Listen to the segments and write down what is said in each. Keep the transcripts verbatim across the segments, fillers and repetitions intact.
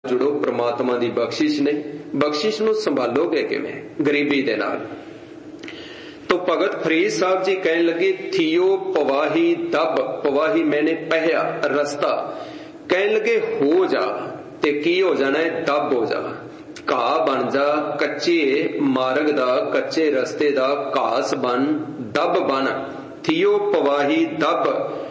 जुड़ो, परमात्मा की बख्शिश नहीं। बख्शिश नूं संभालोगे किवें? गरीबी दे नाल। तो भगत फरीद साहब जी कहन लगे, थियो पवाही दब, पवाही मैंने पहया रस्ता, कहन लगे हो जा, ते की हो जाना है? दब हो जा, घाह बन जा, कच्चे मार्ग दा, कच्चे रस्ते दा घास बन, दब बन, थियो पवाही दब।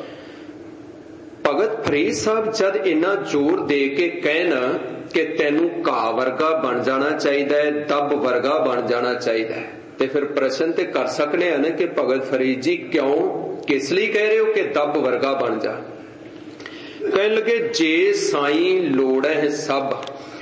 भगत फरीद साहब जद इन्ना जोर दे के कहन कि तैनू घाह वर्गा बन जाना चाहिए, दब वर्गा बन जाना चाहिए, ते फिर प्रश्न ते कर सकने हैं ना कि भगत फरीद जी क्यों, किस लिए कह रहे हो कि दब वर्गा बन जा? कहन लगे, जे साईं लोड़ है सब,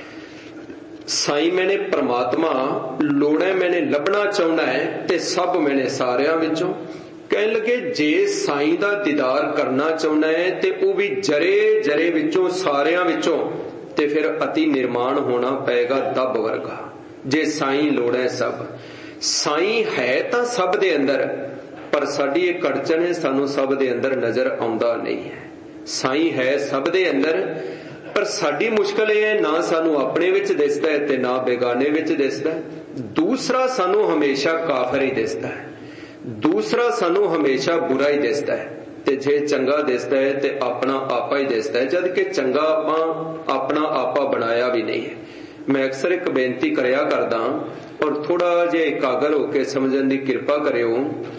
साईं मैंने परमात्मा लोड़ा मैंने लभना चाहना है, ते सब मैंने सारियां विचों। कहन लगे, जे साईं दा दीदार करना चाहना है ते वो भी जरे जरे विचों, सारियां विचों, ते फिर अति निर्माण होना पएगा दब वर्गा। जे साईं लोड़ है सब, साईं है तां सब दे अंदर, पर साडी इह कड़चन है, सानू सब दे अंदर नजर आउंदा नहीं है। साईं है सब दे अंदर, पर साडी मुश्किल यह है, ना सानू अपने विच दिसदा है ते ना बेगाने विच दिसदा है। दूसरा सानू हमेशा काफिर ही दिसदा है, दूसरा सानू हमेशा बुरा ही दिसदा है, ते जे चंगा दिसदा है ते अपना आपा ही दिसदा है, जद कि चंगा आपां अपना आपा बनाया भी नहीं है। मैं अक्सर एक बेनती करया करदा और थोड़ा जिहा एकागर होकर समझण दी किरपा करियो।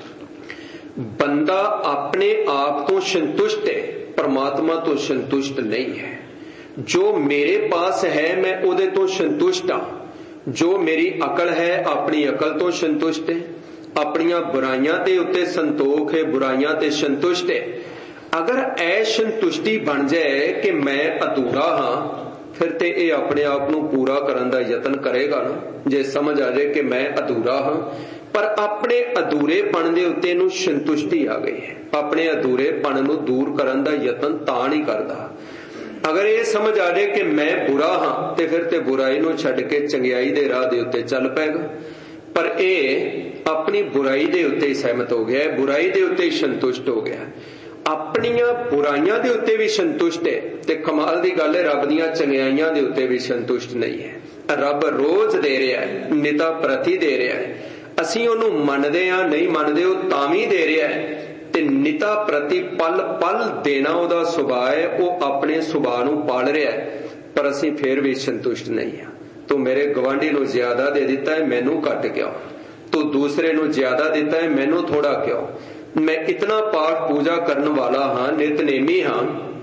बंदा अपने आप तो संतुष्ट है, परमात्मा तो संतुष्ट नहीं है। जो मेरे पास है मैं उहदे तो संतुष्ट हां, जो मेरी अकल है अपनी अकल तो संतुष्ट है, अपनियां बुराइयां दे उत्ते संतोख है, बुराइयां ते संतुष्ट है। अगर असंतुष्टि बन जाए कि मैं अधूरा हां, फिर ते ये अपने आप नूं पूरा करन दा यतन करेगा ना। जे समझ आ जाए कि मैं अधूरा हां, पर अपने अधूरेपन दे उत्ते नूं संतुष्टि आ गई है, अपने अधूरेपन नूं दूर करन दा यतन तां नहीं करदा। अगर ये समझ आ जाए कि मैं बुरा हाँ, तो फिर ते बुराई नूं छड्ड के चंगियाई दे राह दे उत्ते चल पेगा। पर ये अपनी बुराई दे उत्ते ही सहमत हो गया, बुराई दे उत्ते ही संतुष्ट हो गया, अपनियां बुराइयां दे उत्ते भी संतुष्ट है। ते कमाल दी गल है, रब दियां चंगियाइयां दे उत्ते भी संतुष्ट नहीं है। रब रोज दे रहा है, निता प्रति दे रहा है, असीं ओनू मनदे हां नहीं मनदे, वो तां भी दे रहा है। ते निता प्रति पल पल देना उहदा सुभाव है, वो अपने सुभाव नूं पाल रहा है, पर असीं फिर भी संतुष्ट नहीं हां। तू मेरे गवांढी नूं ज्यादा दे दिता है, मैनू घट क्यों? तू दूसरे नूं ज्यादा दिता है, मैनू थोड़ा क्यों? मैं इतना पाठ पूजा करने वाला हाँ, नितनेमी हाँ,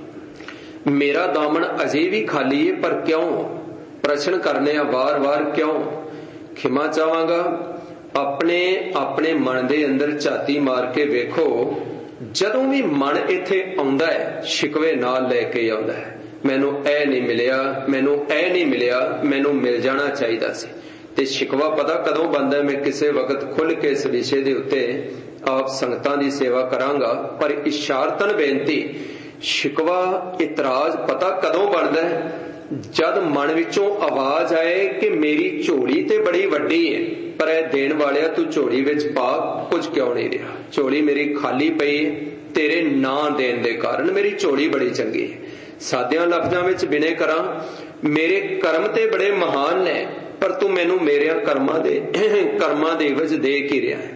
मेरा दामन अजे भी खाली है, पर क्यों? प्रश्न करने वार वार क्यों? खिमा चाहांगा, अपने अपने मन दे अंदर झाती मार के वेखो, जदों भी मन इत्थे आउंदा है शिकवे नाल लैके आउंदा है, मैनू ऐ नहीं मिलिया, मैनू ऐ नहीं मिलिया, मैनू मिल जाना चाहिदा सी। ते शिकवा पता कदों बनदा है? मैं किसी वक्त खुल के इस विषय दे उत्ते आप संगतां दी सेवा करांगा, पर इशारतन बेनती, शिकवा इतराज पता कदों बनदा है? जद मन विचों आवाज आए कि मेरी झोली ते बड़ी वड्डी है, पर ऐ देण वालिया तू झोली विच पा कुछ क्यों नहीं रहा? झोली मेरी खाली पई है, तेरे ना देण दे कारण मेरी झोली बड़ी चंगी है। सादियां लफ्जां विच बिने करां, मेरे कर्म ते बड़े महान ने, पर तू मैनू मेरे कर्मां दे कर्मां दे विच दे की रहा है।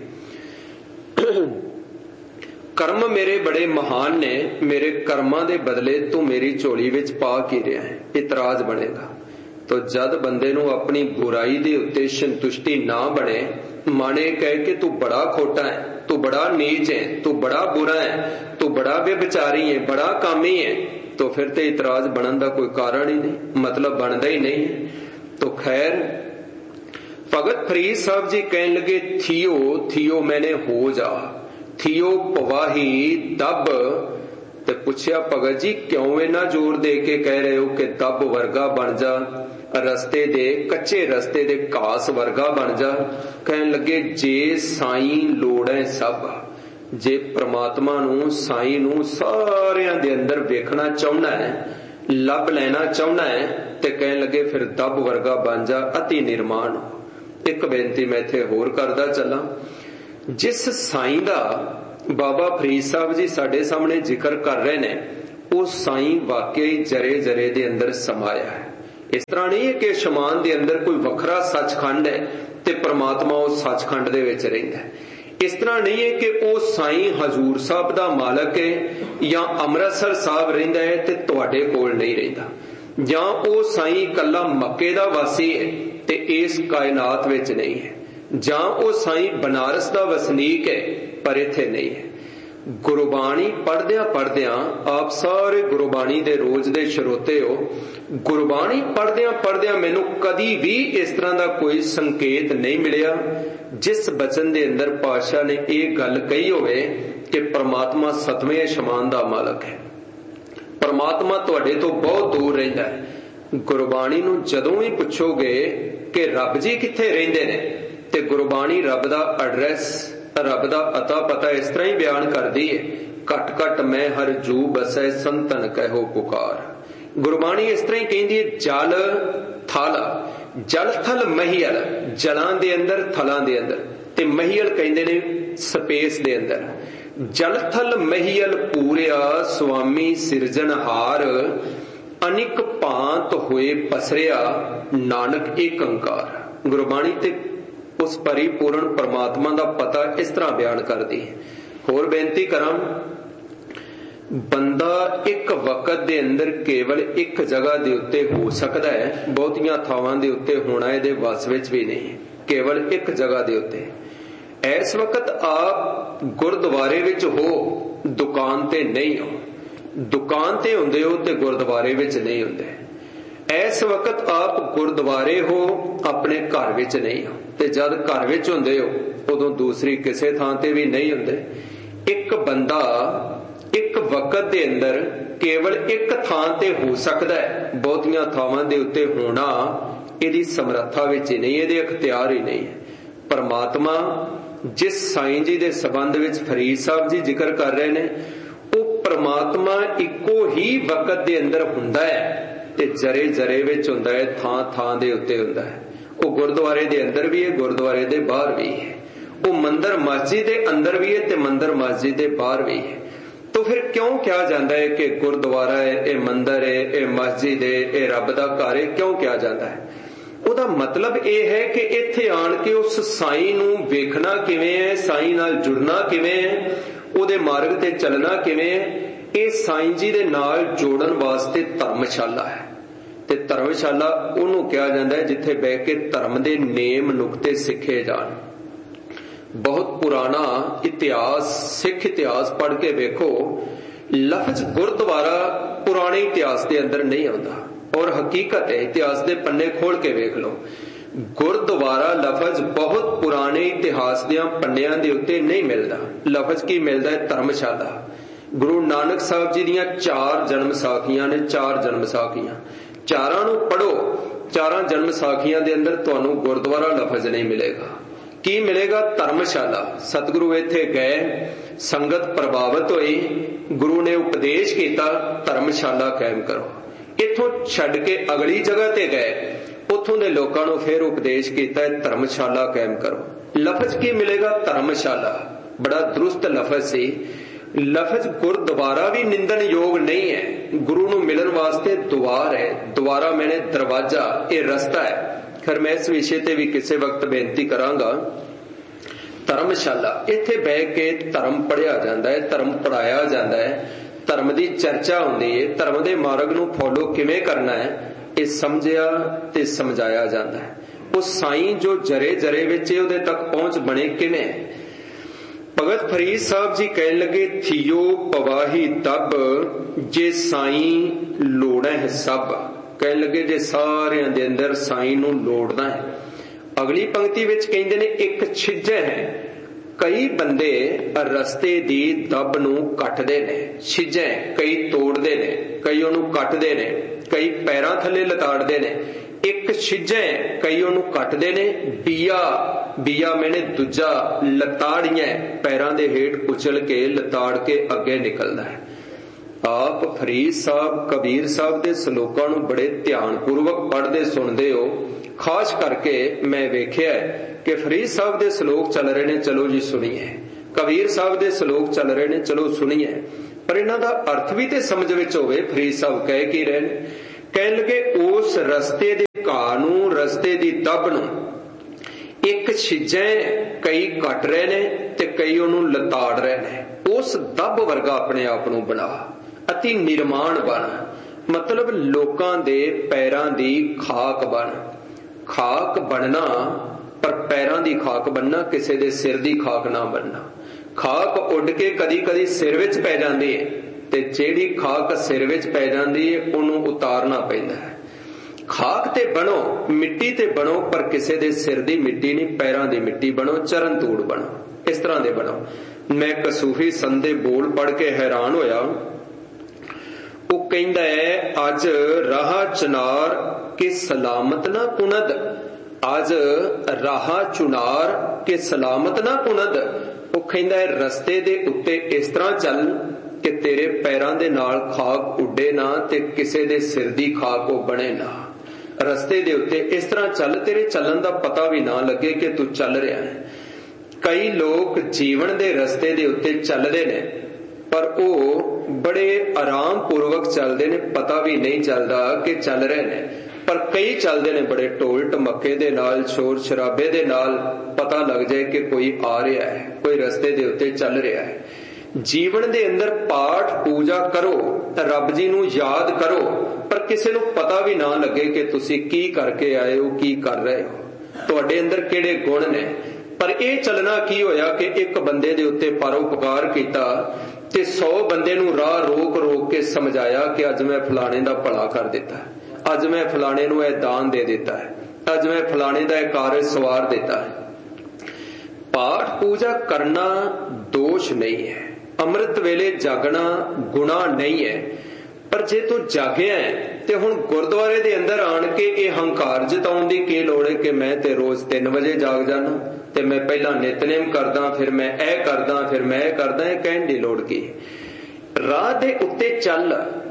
कर्म मेरे बड़े महान ने, मेरे कर्मां दे बदले तू मेरी झोली विच पा की रहा है। इतराज बनेगा। तो जद बंदे नूं अपनी बुराई दे उत्ते संतुष्टि ना बने, माने कहे कि तू बड़ा खोटा है, तू बड़ा नीच है, तू बड़ा बुरा है, तू बड़ा व्यभिचारी है, बड़ा कामी है, तो फिर ते इतराज बनन दा कोई कारण ही नहीं, मतलब बनदा ही नहीं है। तो खैर, भगत फरीद साहब जी कहन लगे, थियो थियो मैंने हो जा, थियो पवाही दब। ते पुछया, भगत जी क्यों इन्ना जोर दे के कह रहे हो कि दब वर्गा बन जा, रस्ते दे कच्चे रस्ते दे घास वर्गा बन जा? कहन लगे, जे साईं लोड़ है सब, जे परमात्मा नूं साईं नूं सारियां दे अंदर वेखना चाहना है, लब लेना चाहना है, ते कहन लगे फिर दब वर्गा बन जा, अति निर्माण। एक बेनती मैं इत्थे होर करदा चलां, जिस साईं दा बाबा फरीद साहब जी साडे सामने जिक्र कर रहे ने, वो साईं वाकई जरे जरे दे अंदर समाया है। इस तरह नहीं है कि शमान दे अंदर कोई वखरा सचखंड है ते परमात्मा उस सचखंड दे विच रहिंदा है। इस तरह नहीं है कि वो साईं हजूर साहब दा मालक है या अमृतसर साहब रहिंदा है ते तुहाडे कोल नहीं रहिंदा, या वो साईं कल्ला मक्के दा वासी है ते इस कायनात विच नहीं है, ਜਾਂ ਉਹ ਸਾईं बनारस ਦਾ ਵਸਨੀਕ है पर इत्थे नहीं है। गुरबाणी पढ़दिया पढ़दिया आप सारे गुरबाणी दे रोज दे श्रोते हो, गुरबाणी पढ़दिया पढ़दिया मैनू कदी भी इस तरह का कोई संकेत नहीं मिलिया जिस बचन दे अंदर पातशाह ने यह गल कही होवे कि परमात्मा सतवें आसमान दा मालक है, परमात्मा तुहाडे तो बहुत दूर रहिंदा है। गुरबाणी नू जदों भी पुछोगे कि रब जी कित्थे रहिंदे ने ते गुरबाणी रब दा एड्रैस रब दा अता पता इस तरह ही बयान करदी है, घट घट मैं हर जू बसै संतन कहो पुकार। गुरबाणी इस तरह ही कहती है जल थल, जल थल महियल, जलां दे अंदर थलां दे अंदर, ते महियल कहंदे ने स्पेस दे अंदर। जल थल महियल पूरिया स्वामी सिरजनहार, अनिक भांत होए पसरिया नानक एक अंकार। गुरबाणी ते उस परिपूर्ण परमात्मा का पता इस तरह बयान करती है। होर बेनती करां, बंदा एक वक्त दे अंदर केवल एक जगह दे उत्ते हो सकता है, बहुतियां थावां दे उत्ते होना इहदे वस विच भी नहीं, केवल एक जगह दे उत्ते। इस वक्त आप गुरुद्वारे विच हो, दुकान ते नहीं हो, दुकान ते हुंदे हो ते गुरुद्वारे विच नहीं हुंदे। इस वक्त आप गुरुद्वारे हो, अपने घर विच नहीं हो, ते जद घर विच हुंदे हो उदों दूसरी किसी थां ते भी नहीं हुंदे। एक बंदा एक वक्त दे अंदर केवल एक थां ते हो सकता है, बहुतियां थावां दे उत्ते होना इहदी समर्था विच ही नहीं, इहदे अख्तियार ही नहीं है। परमात्मा जिस साईं जी दे संबंध विच फरीद साहब जी जिक्र कर रहे ने, वो परमात्मा इको ही वक्त दे अंदर हुंदा है ते जरे जरे विच हुंदा है, थां थां दे उत्ते हुंदा है। वो गुरुद्वारे दे अंदर भी है, गुरुद्वारे दे बाहर भी है, वो मंदिर मस्जिद दे अंदर भी है ते मंदिर मस्जिद दे बाहर भी है। तो फिर क्यों कहा जाता है कि गुरुद्वारा है, ये मंदिर है, ये मस्जिद है, ये रब दा घर है, क्यों कहा जाता है? ਉਹਦਾ मतलब यह है कि इत्थे आण के उस साईं नूं वेखना किवें है, साईं नाल जुड़ना किवें है, ਉਹਦੇ मार्ग ते चलना किवें है, ਇਹ साईं जी दे नाल जोड़न वास्ते धर्मशाला है। ते धर्मशाला ਉਹਨੂੰ ਕਿਹਾ ਜਾਂਦਾ ਹੈ ਜਿੱਥੇ ਬਹਿ ਕੇ ਧਰਮ ਦੇ ਨੇਮ ਨੁਕਤੇ ਸਿੱਖੇ ਜਾਣ। बहुत पुराना इतिहास, सिख इतिहास पढ़ के वेखो, लफ्ज गुरुद्वारा पुराने इतिहास के अंदर नहीं आता, और हकीकत है इतिहास के पन्ने खोल के वेख लो, गुरुद्वारा लफज बहुत पुराने इतिहास दियां पन्नियां दे उत्ते नहीं मिलता। लफज की मिलता है धर्मशाला। गुरु नानक साहब जी दियां चार जन्म साखियां ने, चार जन्म साखियां, चारां नूं पढ़ो, चारां जन्म साखियां दे अंदर तुहानूं गुरुद्वारा लफज नहीं मिलेगा। की मिलेगा? धर्मशाला। सतगुरु इत्थे गए, संगत प्रभावित हुई, गुरु ने उपदेश किया धर्मशाला कायम करो। इथों छड्ड के अगली जगह ते गए, उथों दे लोकां नूं फिर उपदेश किया धर्मशाला कायम करो। लफज की मिलेगा? धर्मशाला। बड़ा दुरुस्त लफज सी। लफज गुरुद्वारा भी निंदन योग नहीं है। गुरु नूं मिलन वास्ते द्वार है, द्वारा मैंने दरवाजा, ये रस्ता है। फिर मैं इस विषय ते भी किसी वक्त बेनती करांगा। धर्मशाला, इत्थे बह के धर्म पढ़िया जाता है, धर्म पढ़ाया जाता है, धर्म की चर्चा होंदी है, धर्म के मार्ग नूं फॉलो किवें करना है ये समझिया ते समझाया जाता है। वो साईं जो जरे जरे विच उहदे तक पहुंच बने किवें? भगत फरीद साहब जी कहन लगे, थियो पवाही तब जे साईं लोड़ा है सब। कहन लगे जे सारियां दे अंदर साईं नूं लोड़ना है। अगली पंक्ति विच कहंदे ने एक छिज्जे है, कई बंदे रस्ते दी दब नूं कटदे ने। छिज्जे कई तोड़दे ने, कई ओनूं कटदे ने, कई पैरां थल्ले लताड़दे ने। एक छिज्जे कई ओनूं कटदे ने। बिया, बिया मैंने दूजा लताड़ियां पैरां दे हेठ कुचल के लताड़ के अगे निकलदा है। आप फरीद साहब कबीर साहब के सलोकां नूं बड़े ध्यान पूर्वक पढ़ते सुनते हो। खास करके मैं वेख्या कि फरीद साहब के सलोक चल रहे ने, चलो जी सुनिए। कबीर साहब के सलोक चल रहे ने, चलो सुनिए। पर इन्हां दा अर्थ भी ते समझ विच होवे। फरीद साहब कह की रहे ने, कहन लगे उस रस्ते दे घाह नूं, रस्ते दी दब नूं एक छिजै कई कट रहे ने ते कई उहनूं लताड़ रहे ने। उस दब वर्गा अपने आप नूं बना, अति निर्माण बन, मतलब लोकां दे पैरां दी खाक बन। खाक बनना पर पैरां दी खाक बनना, किसी दे सिर दी खाक ना बनना। खाक उड के कदी कदी सिर विच पै जांदी है ते ਜਿਹੜੀ खाक सिर विच पै जांदी है ਉਹਨੂੰ उतारना पैंदा है। खाक ते बनो, मिट्टी ते बनो, पर किसी दे सिर दी मिट्टी नहीं, पैरां दी मिट्टी बनो, चरण तूड़ बनो, इस तरह दे बनो। मैं एक सूफी संत दे बोल पढ़ के हैरान होया। वो कहंदा है अज राह चुनार के सलामत ना कुनद, अज राह चुनार के सलामत ना कुनद। वो कहंदा है रस्ते दे उत्ते इस तरह चल कि तेरे पैरां दे नाल खाक उड्डे ना ते किसी दे सिर दी खाक वो बने ना। रस्ते दे उत्ते इस तरह चल तेरे चलन दा पता भी ना लगे कि तू चल रहा है। कई लोग जीवन दे रस्ते दे उत्ते चलदे ने पर वो बड़े आराम पूर्वक चलते ने, पता भी नहीं चलता कि चल रहे ने। पर कई चलते ने बड़े ढोल ढमके दे नाल, शोर शराबे दे नाल, पता लग जाए कि कोई आ रहा है, कोई रस्ते दे उत्ते चल रहा है। जीवन दे अंदर पाठ पूजा करो, रब जी नूं याद करो, पर किसी नूं पता भी ना लगे कि तुसी की करके आए हो, की कर रहे हो, तुहाडे अंदर किहड़े गुण ने। पर यह चलना की होया कि एक बंदे दे उत्ते परोपकार कीता ते सौ बंदे नूं राह रोक रोक के समझाया कि अज मैं फलाने दा भला कर दिता है, अज मैं फलाने नूं यह दान दे दिता है, अज मैं फलाने दा यह कार्य सवार दिता है। पाठ पूजा करना दोष नहीं है, अमृत वेले जागना गुना नहीं है। पर जे तू जागया है ते हुण गुरुद्वारे दे अंदर आण के ये हंकार जताउण दी की लोड़ है कि मैं ते रोज तीन बजे जाग जाना ते मैं पहला नितनेम करदा, फिर मैं ए करदा, फिर मैं ए करदा, ये कहण दी लोड़ की। राह दे उत्ते चल,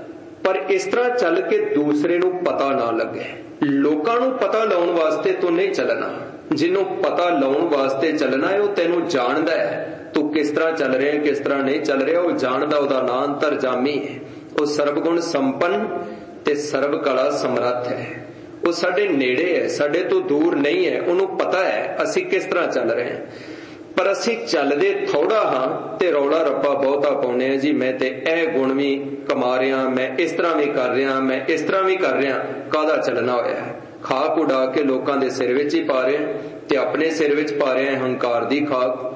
पर इस तरह चल के दूसरे नूं पता ना लगे। लोकां नूं पता लाउण वास्ते तू नहीं चलना, जिन्हों पता लाउण वास्ते चलना है वो तेनू जानदा है तू किस तरह चल रहा है, किस तरह नहीं चल रहा, वो जानदा, उहदा नाम अंतरजामी है। वो सर्वगुण संपन्न ते सर्व कला समर्थ है। वो साडे नेड़े है, साडे तो दूर नहीं है, उन्हों पता है असी किस तरह चल रहे हैं। पर असी चलदे थोड़ा हाँ ते रौला रप्पा बहुता पाउने हैं जी, मैं ते ए गुण भी कमा रहा, मैं इस तरह भी कर रहा, मैं इस तरह भी कर रहा। काहदा चलना होया है? खाक उड़ा के लोकां दे सिर विच ही पा रहे हैं ते अपने सिर विच पा रहे हैं हंकार दी खाक।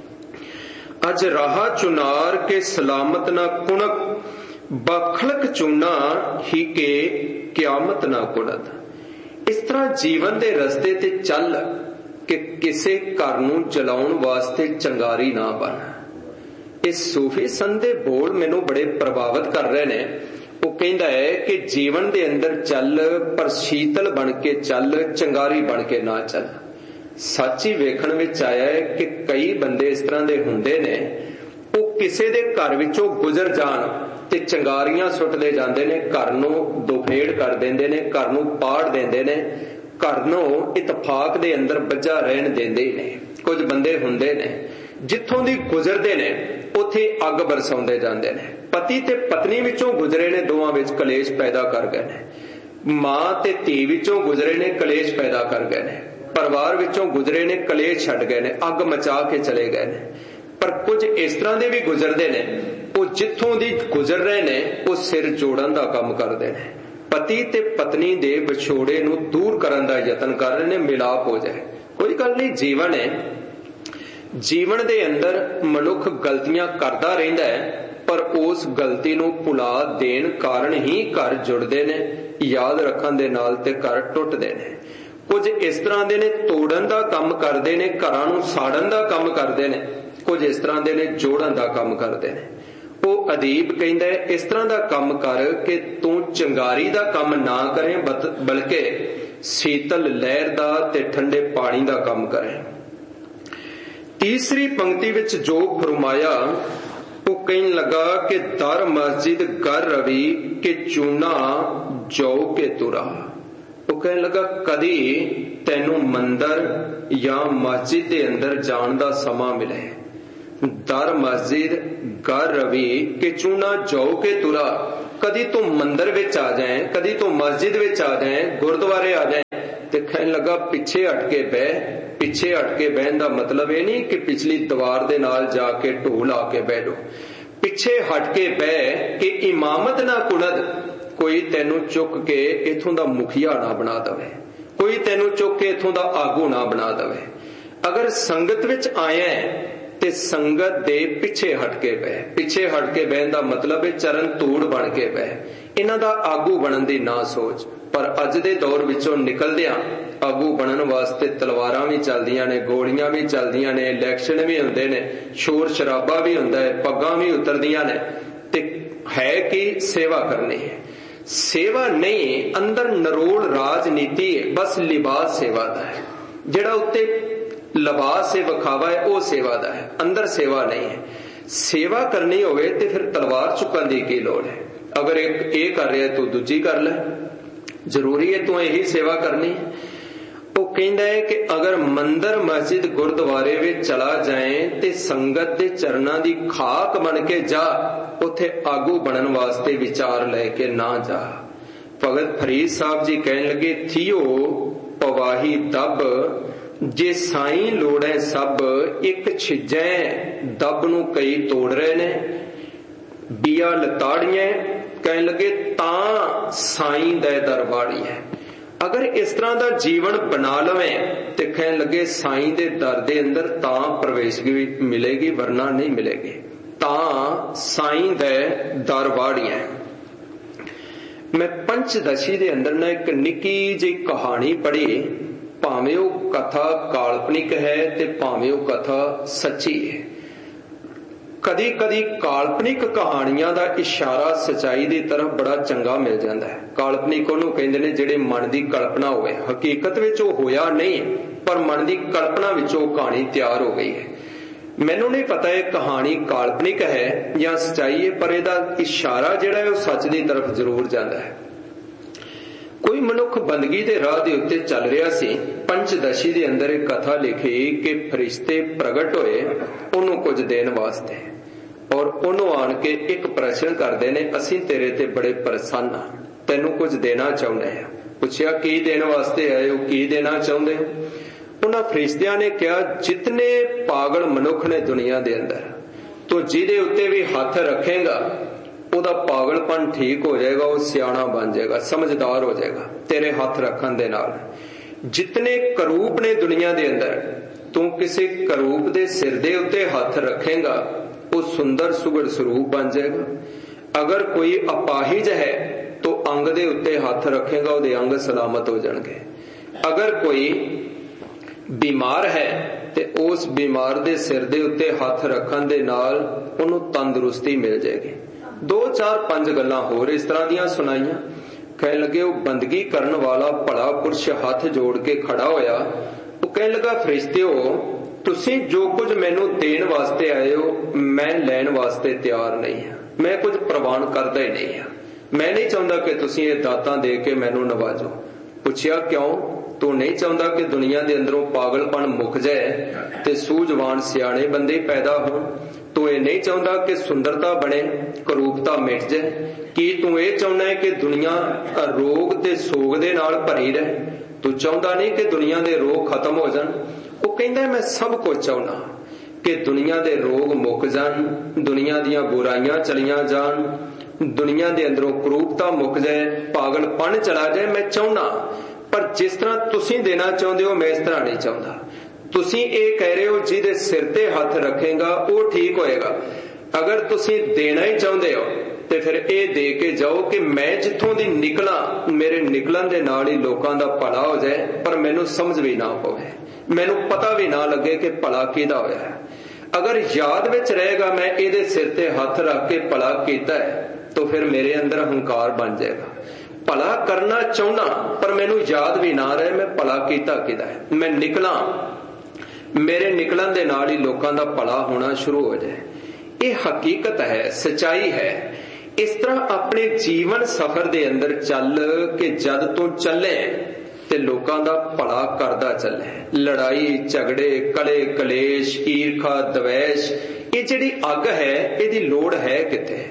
अज राह चुनार के सलामत ना कुणक, बखलक चूना ही के क्यामत ना कुड़द। इस तरह जीवन दे रस्ते ते चल कि किसे घर नूं चलाउण वास्ते चंगारी ना बन। इस सूफी संत दे बोल मैनू बड़े प्रभावित कर रहे ने। वो कहंदा है कि जीवन दे अंदर चल पर शीतल बन के चल, चंगारी बन के ना चल। सच ही वेखण विच आया है कि कई बंदे इस तरह दे हुंदे ने, वो किसे दे घर विचों गुजर जाण ते चंगारियां सुटदे जांदे ने, घर नूं दुफेड़ कर देंदे ने, घर नूं पाड़ देंदे ने, घर नूं इतफाक दे अंदर बज्झा रहण देंदे ने। कुछ बंदे हुंदे ने जिथों दी गुजरदे ने उत्थे अग बरसाउंदे जांदे ने। पति ते पत्नी विचों गुजरे ने, दोवां विच कलेश पैदा कर गए ने। मां ते धी विचों गुजरे ने, कलेश पैदा कर गए ने। परिवार विचों गुजरे ने, कलेश छड्ड गए ने, अग मचा के चले गए ने। पर कुछ इस तरह दे भी गुजरदे ने, वो जिथों दी गुजर रहे ने वो सिर जोड़न दा काम करदे ने। पति ते पत्नी दे विछोड़े नूं दूर करन दा यतन कर रहे ने, मिलाप हो जाए। कोई गल नहीं, जीवन है, जीवन दे अंदर मनुख गलतियां करदा रहिंदा है, पर उस गलती नूं भुला देण कारण ही घर जुड़दे ने, याद रखण दे नाल ते घर टुटदे ने। कुछ इस तरह दे ने तोड़न दा काम करदे ने, घरां नूं साड़न दा काम करदे ने। कुछ इस तरह दे ने जोड़न दा काम करदे ने। वो अदीब कहंदा है इस तरह दा काम कर कि तू चंगारी दा काम ना करे, बल्कि शीतल लहर दा ते ठंडे पानी दा काम करे। तीसरी पंक्ति विच जो फरमाया वो कहन लगा कि दर मस्जिद घर रवि के चूना जौ के तुरा। वो कहन लगा कदी तैनू मंदिर या मस्जिद दे अंदर जाण दा समा मिले। दर मस्जिद घर रवि के चूना जौ के तुरा, कदी तू मंदिर विच आ जाए, कदी तू मस्जिद विच आ जाए, गुरुद्वारे आ जाए, ते कहन लगा पिछे हट के बह। पिछे हट के बहन का मतलब ये नहीं कि पिछली दीवार दे नाल जाके ढोल आके बह दो। पिछे हट के बह कि इमामत ना कुणद, कोई तेनू चुक के इथों दा मुखिया ना बना दवे, कोई तेनू चुक के इथों दा आगू ना बना दवे। अगर संगत विच आया है ते संगत दे पिछे हट के बह। पिछे हट के बहन का मतलब है चरण तूड़ बन के बह। इन्हां दा आगू बनन दी ना सोच। पर अज दे दौर विचों निकलदियां आगू बनन वास्ते तलवारां भी चलदियां ने, गोलियां भी चलदियां ने, इलैक्शन भी हुंदे ने, शोर शराबा भी हुंदा है, पग्गां भी उतरदियां ने, ते है कि सेवा करनी है। सेवा नहीं, अंदर नरोल राजनीति है, बस लिबास सेवा दा है। जिहड़ा उत्ते लिबास से विखावा है वह सेवा दा है, अंदर सेवा नहीं है। सेवा करनी होवे ते फिर तलवार चुकन दी की लोड़ है। अगर एक ये कर रहा तू दूजी कर ले, जरूरी है तू यही सेवा करनी है। वो कहता है कि अगर मंदिर मस्जिद गुरुद्वारे में चला जाए ते संगत दे चरणां दी खाक बन के जा, उथे आगू बनन वास्ते विचार लेके ना जा। भगत फरीद साहब जी कहन लगे थियो पवाही दब, जे साई लोड़े सब एक छिजै दब नू कई तोड़ रहे ने, बिया लताड़ियां कहन लगे तां साई दे दरबारी है। अगर इस तरह का जीवन बना लवें तो कहन लगे साई दे दर दे अंदर तां प्रवेश मिलेगी, वरना नहीं मिलेगी। तां साई दे दरबारी है। मैं पंचदशी दे अंदर ना एक निक्की जी कहानी पढ़ी, भावें वो कथा काल्पनिक है ते भावें वो कथा सच्ची है। कदी कदी काल्पनिक कहानियां दा इशारा सच्चाई दी तरफ बड़ा चंगा मिल जाता है। काल्पनिक उहनूं कहंदे ने जिहड़े मन दी कल्पना होवे, हकीकत विच वो होया नहीं पर मन दी कल्पना विच वो कहानी तैयार हो गई है। मैनूं नहीं पता ये कहानी काल्पनिक है या सच्चाई है, पर इहदा इशारा जिहड़ा है वो सच दी तरफ जरूर जाता है। कोई मनुख बंदगी दे राह दे उत्ते चल रहा सी। पंचदशी दे अंदर एक कथा लिखी कि फरिश्ते प्रगट होए उन्होंने कुछ देन वास्ते, और उन्होंने आन के एक प्रश्न करते ने, असीं तेरे ते बड़े प्रसन्न हाँ, तैनू कुछ देना चाहुंदे हैं। पुछया की देन वास्ते आए हो, की देना चाहुंदे हो? उन्हां फरिश्तियां ने कहा जितने पागल मनुख ने दुनिया दे अंदर, तो जिहदे उत्ते भी हथ रखेगा ਉਹਦਾ पागलपन ठीक हो जाएगा, वो सियाणा बन जाएगा, समझदार हो जाएगा तेरे हाथ रखन दे नाल। जितने करूप ने दुनिया दे अंदर, तू किसी करूप दे सिर दे उत्ते हाथ रखेगा वो सुंदर सुगड़ स्वरूप बन जाएगा। अगर कोई अपाहिज है तो अंग दे उत्ते हाथ रखेगा ਉਹਦੇ अंग सलामत हो जाएंगे। अगर कोई बीमार है ते उस बीमार दे सिर दे उत्ते हाथ रखन दे नाल ਉਹਨੂੰ तंदुरुस्ती मिल जाएगी। दो चार पंज गल्लां होर इस तरह दियां सुनाइयां। कहन लगे वो बंदगी करन वाला भला पुरुष हाथ जोड़ के खड़ा होया, वो कहन लगा फरिश्तेओ तुसीं जो कुछ मैनू देण वास्ते आए हो मैं लैण वास्ते तैयार नहीं हां, मैं कुछ प्रवान करदा ही नहीं हां। मैं नहीं चाहुंदा कि तुसीं ये दातां दे के मैनू नवाजो। पुछया क्यों? तू नहीं चाहुंदा कि दुनिया दे अंदरों पागलपन मुक जाए ते सूझवान सियाणे बंदे पैदा हो? तू ये नहीं चाहुंदा कि सुंदरता बने, करूपता मिट जाए? की तू ये चाहुंदा है कि दुनिया रोग ते सोग दे नाल भरी रहे? तू चाहुंदा नहीं कि दुनिया दे रोग खत्म हो जान? वो कहंदा मैं सब कुछ चाहुंदा कि दुनिया दे रोग मुक जान, दुनिया दीयां बुराइयां चलियां जान, दुनिया दे अंदरों करूपता मुक जाए, पागलपन चला जाए। मैं चाहुंदा, पर जिस तरह तुसीं देना चाहुंदे हो मैं इस तरह नहीं चाहुंदा। तुसीं ये कह रहे हो जिहदे सिर ते हथ रखेगा वो ठीक होएगा। अगर तुसीं देना ही चाहुंदे हो ते फिर ये दे के जाओ कि मैं जिथों दी निकला मेरे निकलन दे नाल ही लोकां दा भला हो जाए, पर मैनू समझ भी ना पवे, मैनू पता भी ना लगे कि भला किहदा होया है। अगर याद विच रहेगा मैं इहदे सिर ते हथ रख के भला कीता है तो फिर मेरे अंदर अहंकार बन जाएगा। भला करना चाहुंदा पर मैनू याद भी ना रहे मैं भला कीता किहदा है। मैं निकला, मेरे निकलन दे नाल ही लोकां दा भला होना शुरू हो जाए। ये हकीकत है, सच्चाई है। इस तरह अपने जीवन सफर दे अंदर चल के जद तू चले ते लोकां दा भला करदा चले। लड़ाई झगड़े कले कलेश ईरखा द्वेष ये जिहड़ी अग है इहदी लोड़ है किते?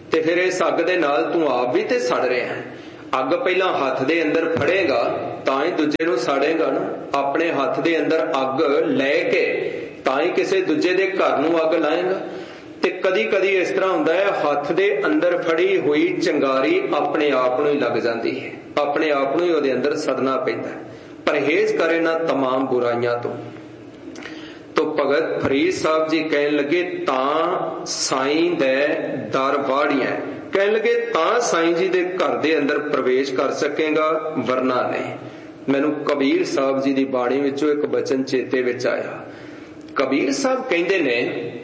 ਤੇ ਫਿਰ ਇਸ ਅੱਗ ਦੇ ਨਾਲ ਤੂੰ ਆਪ ਵੀ ਤੇ ਸੜ ਰਿਹਾ ਹੈ। ਅੱਗ ਪਹਿਲਾਂ ਹੱਥ ਦੇ ਅੰਦਰ ਫੜੇਗਾ ਤਾਂ ਹੀ ਦੂਜੇ ਨੂੰ ਸਾੜੇਗਾ ਨਾ। ਆਪਣੇ ਹੱਥ ਦੇ ਅੰਦਰ ਅੱਗ ਲੈ ਕੇ ਤਾਂ ਹੀ ਕਿਸੇ ਦੂਜੇ ਦੇ ਘਰ ਨੂੰ ਅੱਗ ਲਾਏਗਾ। ਤੇ ਕਦੀ ਕਦੀ ਇਸ ਤਰ੍ਹਾਂ ਹੁੰਦਾ ਹੈ, ਹੱਥ ਦੇ ਅੰਦਰ ਫੜੀ ਹੋਈ ਚੰਗਾਰੀ ਆਪਣੇ ਆਪ ਨੂੰ ਹੀ ਲੱਗ ਜਾਂਦੀ ਹੈ, ਆਪਣੇ ਆਪ ਨੂੰ ਹੀ ਉਹਦੇ ਅੰਦਰ ਸੜਨਾ ਪੈਂਦਾ। ਪਰਹੇਜ਼ ਕਰ ਇਹਨਾਂ तमाम ਬੁਰਾਈਆਂ ਤੋਂ। ਤੋ ਭਗਤ ਫਰੀਦ ਸਾਹਿਬ ਜੀ ਕਹਿਣ ਲੱਗੇ ਤਾਂ ਸਾਈਂ ਦੇ ਦਰ ਵਾੜੀਆਂ, ਕਹਿਣ ਲੱਗੇ ਤਾਂ ਸਾਈਂ ਜੀ ਦੇ ਘਰ ਦੇ ਅੰਦਰ ਪ੍ਰਵੇਸ਼ ਕਰ ਸਕੇਗਾ, ਵਰਨਾ ਨਹੀਂ। ਮੈਨੂੰ ਕਬੀਰ ਸਾਹਿਬ ਜੀ ਦੀ ਬਾਣੀ ਵਿੱਚੋਂ ਇੱਕ ਬਚਨ ਚੇਤੇ ਵਿੱਚ ਆਇਆ। ਕਬੀਰ ਸਾਹਿਬ ਕਹਿੰਦੇ ਨੇ,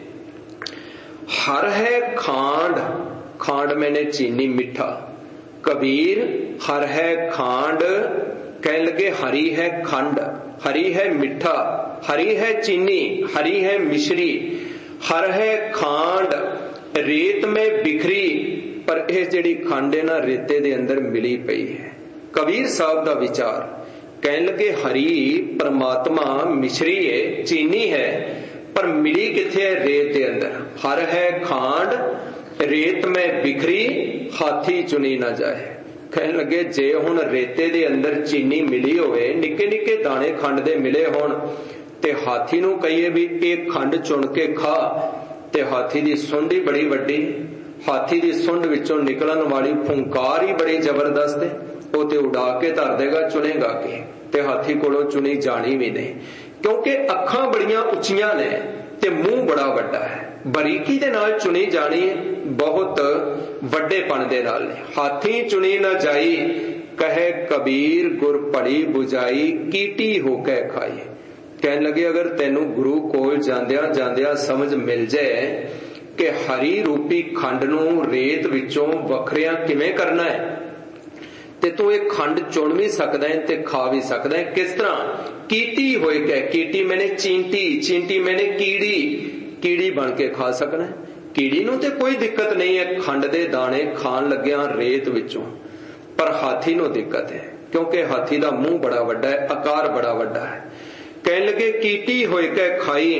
ਹਰ ਹੈ ਖਾਂਡ, ਖਾਂਡ ਮੈਨੇ ਚੀਨੀ ਮਿੱਠਾ। ਕਬੀਰ ਹਰ ਹੈ ਖਾਂਡ, ਕਹਿਣ ਲੱਗੇ ਹਰੀ ਹੈ ਖੰਡ, ਹਰੀ ਹੈ ਮਿੱਠਾ, ਹਰੀ ਹੈ ਚੀਨੀ, ਹਰੀ ਹੈ ਮਿਸ਼ਰੀ, ਹਰ ਹੈ ਖਾਂਡ ਰੇਤ ਮੈਂ ਬਿਖਰੀ। ਪਰ ਇਹ ਜਿਹੜੀ ਖੰਡ ਹੈ ਨਾ, ਰੇਤੇ ਦੇ ਅੰਦਰ ਮਿਲੀ ਪਈ ਹੈ। ਕਬੀਰ ਸਾਹਿਬ ਦਾ ਵਿਚਾਰ, ਕਹਿਣ ਲੱਗੇ ਹਰੀ ਪਰਮਾਤਮਾ ਮਿਸ਼ਰੀ ਹੈ, ਚੀਨੀ ਹੈ, ਪਰ ਮਿਲੀ ਕਿੱਥੇ ਹੈ? ਰੇਤ ਦੇ ਅੰਦਰ। ਹਰ ਹੈ ਖਾਂਡ ਰੇਤ ਮੈਂ ਬਿਖਰੀ, ਹਾਥੀ ਚੁਣੀ ਨਾ ਜਾਏ। ਕਹਿਣ ਲੱਗੇ ਜੇ ਹੁਣ ਰੇਤੇ ਦੇ ਅੰਦਰ ਚੀਨੀ ਮਿਲੀ ਹੋਵੇ, ਨਿੱਕੇ ਨਿੱਕੇ ਦਾਣੇ ਖੰਡ ਦੇ ਮਿਲੇ ਹੋਣ, ਤੇ ਹਾਥੀ ਨੂੰ ਕਹੀਏ ਵੀ ਇਹ ਖੰਡ ਚੁਣ ਕੇ ਖਾ, ਤੇ ਹਾਥੀ ਦੀ ਸੁੰਡ ਹੀ ਬੜੀ ਵੱਡੀ, ਹਾਥੀ ਦੀ ਸੁੰਡ ਵਿੱਚੋਂ ਨਿਕਲਣ ਵਾਲੀ ਫੁੰਕਾਰ ਹੀ ਬੜੀ ਜ਼ਬਰਦਸਤ ਹੈ। ਉਹ ਤੇ ਉਡਾ ਕੇ ਧਰ ਦੇਗਾ, ਚੁਣੇਗਾ ਕੀ? ਤੇ ਹਾਥੀ ਕੋਲੋਂ ਚੁਣੀ ਜਾਣੀ ਵੀ ਨਹੀਂ, ਕਿਉਂਕਿ ਅੱਖਾਂ ਬੜੀਆਂ ਉੱਚੀਆਂ ਨੇ ਤੇ ਮੂੰਹ ਬੜਾ ਵੱਡਾ ਹੈ। ਬਰੀਕੀ ਦੇ ਨਾਲ ਚੁਣੀ ਜਾਣੀ ਬਹੁਤ ਵੱਡੇਪਣ ਦੇ ਨਾਲ ਨੇ। ਹਾਥੀ ਚੁਣੀ ਨਾ ਜਾਈ, ਕਹੇ ਕਬੀਰ ਗੁਰ ਭਲੀ ਬੁਝਾਈ, ਕੀਟੀ ਹੋ ਕੇ ਖਾਈ। ਕਹਿਣ ਲੱਗੇ ਅਗਰ ਤੈਨੂੰ ਗੁਰੂ ਕੋਲ ਜਾਂਦਿਆਂ ਜਾਂਦਿਆਂ ਸਮਝ ਮਿਲ ਜਾਏ ਕਿ ਹਰੀ ਰੂਪੀ ਖੰਡ ਨੂੰ ਰੇਤ ਵਿੱਚੋਂ ਵੱਖਰਿਆਂ ਕਿਵੇਂ ਕਰਨਾ ਹੈ, ਤੇ ਤੂੰ ਇਹ ਖੰਡ ਚੁਣ ਵੀ ਸਕਦਾ ਹੈ ਤੇ ਖਾ ਵੀ ਸਕਦਾ ਹੈ। ਕਿਸ ਤਰ੍ਹਾਂ? ਕੀਟੀ ਹੋਏ ਕੇ, ਕੀਟੀ ਮੈਨੇ ਚੀਂਟੀ, ਚੀਂਟੀ ਮੈਨੇ ਕੀੜੀ, ਕੀੜੀ ਬਣ ਕੇ ਖਾ ਸਕਣਾ। ਕੀੜੀ ਨੂੰ ਤੇ ਕੋਈ ਦਿੱਕਤ ਨਹੀਂ ਹੈ ਖੰਡ ਦੇ ਦਾਣੇ ਖਾਣ ਲੱਗਿਆ ਰੇਤ ਵਿੱਚੋਂ, ਪਰ ਹਾਥੀ ਨੂੰ ਦਿੱਕਤ ਹੈ, ਕਿਉਂਕਿ ਹਾਥੀ ਦਾ ਮੂੰਹ ਬੜਾ ਵੱਡਾ ਹੈ, ਆਕਾਰ ਬੜਾ ਵੱਡਾ ਹੈ। ਕਹਿਣ ਲੱਗੇ ਕੀਟੀ ਹੋਏ ਕੇ ਖਾਈ।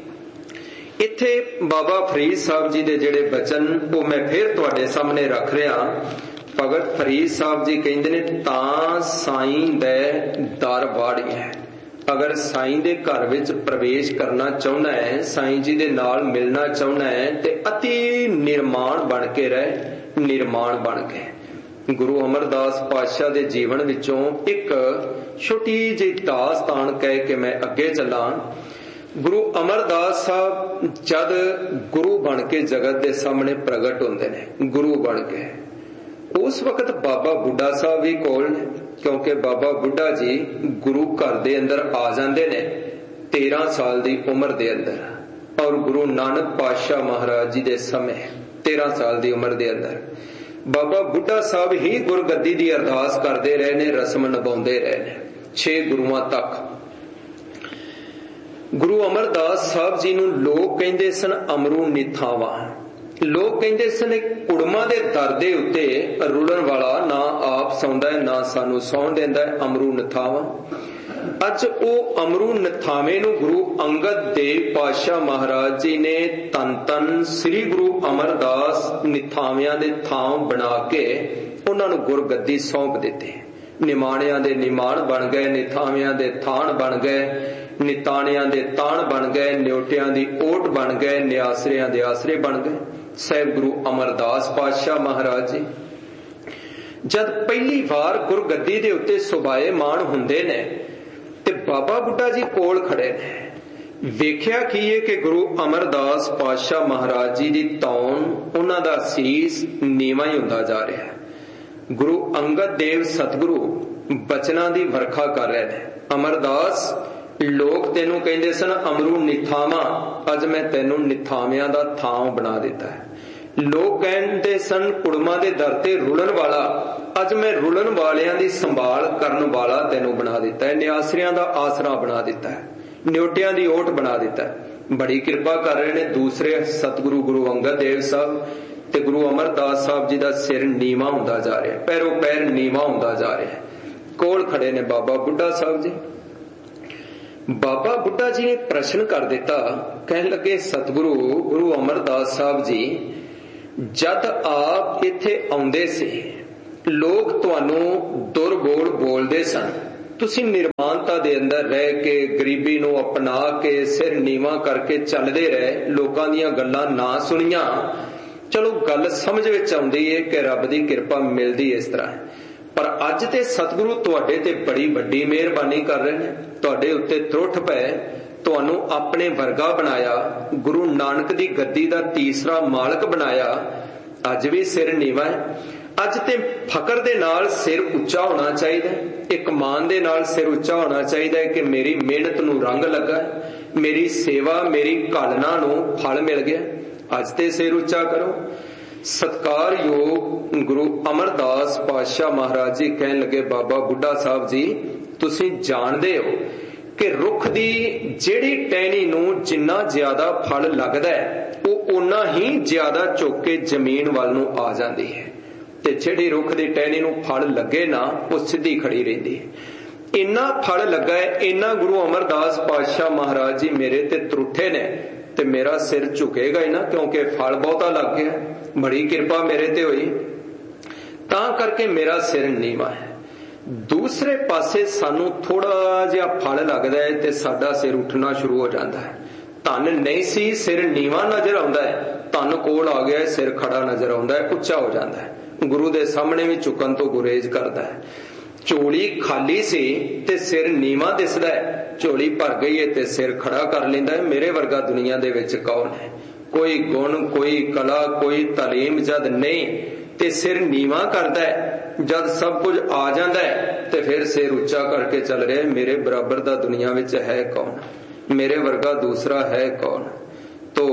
ਇੱਥੇ ਬਾਬਾ ਫਰੀਦ ਸਾਹਿਬ ਜੀ ਦੇ ਜਿਹੜੇ ਬਚਨ ਉਹ ਮੈਂ ਫਿਰ ਤੁਹਾਡੇ ਸਾਹਮਣੇ ਰੱਖ ਰਿਹਾ। ਭਗਤ ਫਰੀਦ ਸਾਹਿਬ ਜੀ ਕਹਿੰਦੇ ਨੇ, ਤਾਂ ਸਾਈਂ ਦੇ ਦਰ ਵਾੜੀਐ। ਅਗਰ ਸਾਈਂ ਦੇ ਘਰ ਵਿੱਚ ਪ੍ਰਵੇਸ਼ ਕਰਨਾ ਚਾਹੁੰਦਾ ਹੈ, ਸਾਈਂ ਜੀ ਦੇ ਨਾਲ ਮਿਲਣਾ ਚਾਹੁੰਦਾ ਹੈ, ਤੇ ਅਤੀ ਨਿਰਮਾਣ ਬਣ ਕੇ ਰਹਿ, ਨਿਰਮਾਣ ਬਣ ਕੇ। ਗੁਰੂ ਅਮਰਦਾਸ ਪਾਤਸ਼ਾਹ ਦੇ ਜੀਵਨ ਵਿੱਚੋਂ ਇੱਕ ਛੋਟੀ ਜਿਹੀ ਦਾਸਤਾਨ ਕਹਿ ਕੇ ਮੈਂ ਅੱਗੇ ਚੱਲਾਂ। ਗੁਰੂ ਅਮਰਦਾਸ ਸਾਹਿਬ ਜਦ ਗੁਰੂ ਬਣ ਕੇ ਜਗਤ ਦੇ ਸਾਹਮਣੇ ਪ੍ਰਗਟ ਹੁੰਦੇ ਨੇ, ਗੁਰੂ ਬਣ ਕੇ, ਉਸ ਵਕਤ ਬਾਬਾ ਬੁੱਢਾ ਸਾਹਿਬ ਵੀ ਕੋਲ ਨੇ, ਕਿਉਂਕਿ ਬਾਬਾ ਬੁੱਢਾ ਜੀ ਗੁਰੂ ਘਰ ਦੇ ਅੰਦਰ ਆ ਜਾਂਦੇ ਨੇ ਤੇਰਾਂ ਸਾਲ ਦੀ ਉਮਰ ਦੇ ਅੰਦਰ, ਔਰ ਗੁਰੂ ਨਾਨਕ ਪਾਤਸ਼ਾਹ ਮਹਾਰਾਜ ਜੀ ਦੇ ਸਮੇਂ ਤੇਰਾਂ ਸਾਲ ਦੀ ਉਮਰ ਦੇ ਅੰਦਰ ਬਾਬਾ ਬੁੱਢਾ ਸਾਹਿਬ ਹੀ ਗੁਰਗੱਦੀ ਦੀ ਅਰਦਾਸ ਕਰਦੇ ਰਹੇ ਨੇ, ਰਸਮ ਨਿਭਾਉਂਦੇ ਰਹੇ ਨੇ ਛੇ ਗੁਰੂਆਂ ਤੱਕ। ਗੁਰੂ ਅਮਰਦਾਸ ਸਾਹਿਬ ਜੀ ਨੂੰ ਲੋਕ ਕਹਿੰਦੇ ਸਨ ਅਮਰੂ ਨਿਥਾਵਾਂ। ਲੋਕ ਕਹਿੰਦੇ ਸਨ ਕੁੜਮਾਂ ਦੇ ਦਰ ਦੇ ਉੱਤੇ ਰੁਲਣ ਵਾਲਾ, ਨਾ ਆਪ ਸੌਂਦਾ ਹੈ ਨਾ ਸਾਨੂੰ ਸੌਣ ਦਿੰਦਾ ਹੈ, ਅਮਰੂ ਨਿਥਾਵਾਂ। ਅੱਜ ਉਹ ਅਮਰੂ ਨਿਥਾਵੇਂ ਨੂੰ ਗੁਰੂ ਅੰਗਦ ਦੇਵ ਪਾਤਸ਼ਾਹ ਮਹਾਰਾਜ ਜੀ ਨੇ ਤਨ ਤਨ ਸ੍ਰੀ ਗੁਰੂ ਅਮਰਦਾਸ ਨਿਥਾਵਿਆਂ ਦੇ ਥਾਂ ਬਣਾ ਕੇ ਉਹਨਾਂ ਨੂੰ ਗੁਰਗੱਦੀ ਸੌਂਪ ਦਿੱਤੀ। ਨਿਮਾਣਿਆਂ ਦੇ ਨਿਮਾਣ ਬਣ ਗਏ, ਨਿਥਾਵਿਆਂ ਦੇ ਥਾਣ ਬਣ ਗਏ, ਨਿਤਾਣਿਆਂ ਦੇ ਤਾਣ ਬਣ ਗਏ, ਨਿਉਟਿਆਂ ਦੀ ਓਟ ਬਣ ਗਏ, ਨਿਆਸਰਿਆਂ ਦੇ ਆਸਰੇ ਬਣ ਗਏ। ਸਾਹਿਬ ਗੁਰੂ ਅਮਰਦਾਸ ਪਾਤਸ਼ਾਹ ਮਹਾਰਾਜ ਜੀ ਜਦ ਪਹਿਲੀ ਵਾਰ ਗੁਰਗੱਦੀ ਦੇ ਉੱਤੇ ਸੁਭਾਏਮਾਨ ਹੁੰਦੇ ਨੇ ਤੇ ਬਾਬਾ ਬੁੱਢਾ ਜੀ ਕੋਲ ਖੜੇ ਨੇ। ਵੇਖਿਆ ਕੀ ਹੈ ਕਿ ਗੁਰੂ ਅਮਰਦਾਸ ਪਾਤਸ਼ਾਹ ਮਹਾਰਾਜ ਜੀ ਦੀ ਤੌਣ, ਉਹਨਾਂ ਦਾ ਸੀਸ ਨੀਵਾਂ ਹੀ ਹੁੰਦਾ ਜਾ ਰਿਹਾ ਹੈ। ਗੁਰੂ ਅੰਗਦ ਦੇਵ ਸਤਿਗੁਰੂ ਬਚਨਾਂ ਦੀ ਵਰਖਾ ਕਰ ਰਹੇ ਨੇ। ਅਮਰਦਾਸ, ਲੋਕ ਤੈਨੂੰ ਕਹਿੰਦੇ ਸਨ ਅਮਰੂ ਨਿਥਾਵਾਂ, ਅੱਜ ਮੈਂ ਤੈਨੂੰ ਨਿਥਾਵਿਆਂ ਦਾ ਥਾਂ ਬਣਾ ਦਿੱਤਾ ਹੈ। ਲੋਕ ਕਹਿੰਦੇ ਸਨ ਕੁੜਮਾਂ ਦੇ ਦਰ ਤੇ ਰੁਲਣ ਵਾਲਾ, ਅੱਜ ਮੈਂ ਰੁਲਣ ਵਾਲਿਆਂ ਦੀ ਸੰਭਾਲ ਕਰਨ ਵਾਲਾ ਤੈਨੂੰ ਬਣਾ ਦਿੱਤਾ ਹੈ। ਨਿਆਸਰਿਆਂ ਦਾ ਆਸਰਾ ਬਣਾ ਦਿੱਤਾ ਹੈ, ਨਿਉਟਿਆਂ ਦੀ ਓਟ ਬਣਾ ਦਿੱਤਾ ਹੈ। ਬੜੀ ਕਿਰਪਾ ਕਰ ਰਹੇ ਨੇ ਦੂਸਰੇ ਸਤਿਗੁਰੂ ਗੁਰੂ ਅੰਗਦ ਦੇਵ ਸਾਹਿਬ, ਤੇ ਗੁਰੂ ਅਮਰਦਾਸ ਸਾਹਿਬ ਜੀ ਦਾ ਸਿਰ ਨੀਵਾਂ ਹੁੰਦਾ ਜਾ ਰਿਹਾ, ਪੈਰੋਂ ਪੈਰ ਨੀਵਾਂ ਹੁੰਦਾ ਜਾ ਰਿਹਾ। ਕੋਲ ਖੜੇ ਨੇ ਬਾਬਾ ਬੁੱਢਾ ਸਾਹਿਬ ਜੀ। ਬਾਬਾ ਬੁੱਢਾ ਜੀ ਨੇ ਪ੍ਰਸ਼ਨ ਕਰ ਦਿੱਤਾ, ਕਹਿਣ ਲੱਗੇ ਸਤਿਗੁਰੂ ਗੁਰੂ ਅਮਰਦਾਸ ਸਾਹਿਬ ਜੀ, जद आप इत्थे आउंदे सी लोग तुहानू दुरबोल बोलदे सन, तुसीं निर्माणता दे अंदर रह के गरीबी नू अपना के सिर नीवा करके चलदे रहे, लोकां दीयां गल्लां ना सुनियां। चलो गल समझ विच आउंदी है कि रब दी किरपा मिलदी इस तरह, पर अज ते सतगुरु तुहाडे ते बड़ी वड्डी मेहरबानी कर रहे ने, तुहाडे उत्ते त्रुट पए, तुहानू अपने वर्गा बनाया, गुरु नानक दी गद्दी दा तीसरा मालक बनाया। अज भी सिर नीवा है। अज ते फकर दे नाल सिर उच्चा होना चाहिए, एक मान दे नाल सिर उच्चा होना चाहिए कि मेरी मेहनत नू रंग लगा, मेरी सेवा मेरी घालना नू फल मिल गया। अज ते सिर उच्चा करो। सत्कार योग गुरु अमरदास पातशाह महाराज जी कहन लगे, बाबा बुढ़ा साहब जी तुसीं जाणदे हो कि रुख दी जेड़ी टहनी नू जिन्ना ज्यादा फल लगदा है वो उन्ना ही ज्यादा चुक के जमीन वाल नू आ जांदी है, ते जेड़ी रुख दी टहनी नू फल लगे ना वो सीधी खड़ी रहिंदी है। इन्ना फल लगा है, इन्ना गुरु अमरदास पातशाह महाराज जी मेरे ते त्रुठे ने, ते मेरा सिर झुकेगा ही ना, क्योंकि फल बहुता लग गया, बड़ी किरपा मेरे ते हुई, तां करके मेरा सिर नीवा है। दूसरे पासे सानू थोड़ा जिहा फल लगदा है ते साडा सिर उठना शुरू हो जाता है। धन नहीं सी सिर नीवा नजर आउंदा है, धन कोल आ गया सिर खड़ा नजर आउंदा है, उच्चा हो जाता है, गुरु दे सामने भी झुकन तो गुरेज करदा है। झोली खाली सी ते सिर नीवा दिसदा है, झोली भर गई है ते सिर खड़ा कर लैंदा है। मेरे वर्गा दुनिया दे विच कौन है? कोई गुण कोई कला कोई तालीम जद नहीं ते सिर नीवा करदा है, जद सब कुछ आ जाता है ते फिर सिर उच्चा करके चल रहा है। मेरे बराबर दा दुनिया विच है कौन? मेरे वर्गा दूसरा है कौन? तो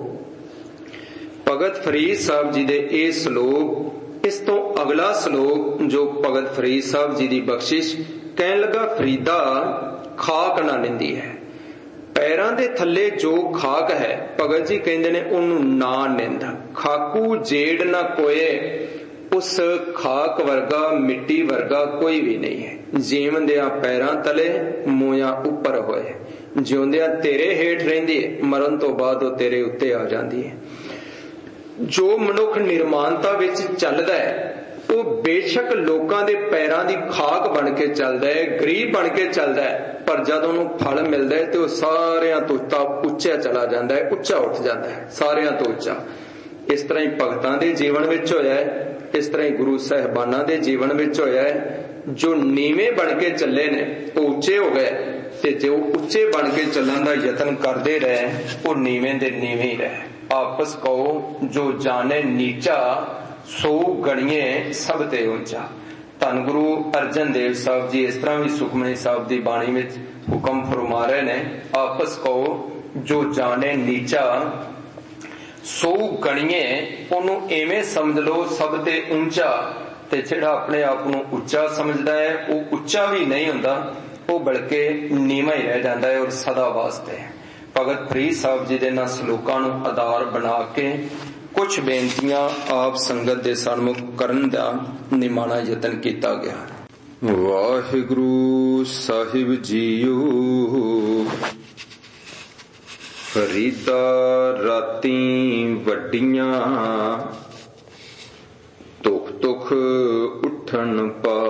भगत फरीद साहब जी दे ये श्लोक, इस तो अगला श्लोक जो भगत फरीद साहब जी दी बख्शिश कहन लगा, फरीदा खाक ना निंदी है, पैरां दे थल्ले जो खाक है भगत जी कहंदे ने उन्नू ना निंद, खाकू जेड़ ना कोए, उस खाक वर्गा मिट्टी वर्गा कोई भी नहीं है। जीवंदिया पैरां तले मूया उपर होए, जिउंदिया तेरे हेठ रहिंदी है, मरण तो बाद वो तेरे उत्ते आ जाती है। जो मनुख निर्माणता विच चलदा है वो बेशक लोकां दे पैरां दी खाक बन के चलदा है, गरीब बन के चलदा है, पर जद उन्हें फल मिलता है तो वो सारियां तो उच्चा चला जाता है, उच्चा उठ जाता है, सारियां तो उच्चा। इस तरह ही भगतां दे जीवन विच होया है, इस तरह ही गुरु साहिबाना दे जीवन विच होया है। जो नीवे बन के चले ने वो उच्चे हो गए, ते जो उच्चे बन के चलण दा यतन करते रहे वो नीवे दे नीवे ही रहे। आपस कहो जो जाने नीचा सो गणिए सब ते ऊंचा। धन गुरु अर्जन देव साहब जी इस तरह भी सुखमनी साहब की बाणी में हुक्म फरमा रहे ने, आपस कहो जो जाने नीचा सो गणिए, ओनू एवें समझ लो सब ते ऊंचा, ते जिहड़ा अपने आप नू उच्चा समझदा है वो उच्चा भी नहीं हुंदा, वो बल्कि नीवा ही रह जाता है और सदा वास्ते। भगत फरीद साहब जी दे इन्हां सलोकां नू आधार बना के कुछ बेनतियां आप संगत दे सन्मुख करन दा निमाणा यतन कीता गया। वाहिगुरु साहिब जीओ, फरीदा राती वड्डियां तुख तुख उठन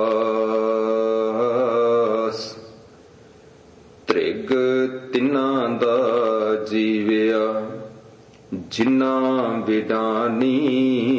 पास, त्रिग तिन्ना दा जीविया जिन्ना बिडानी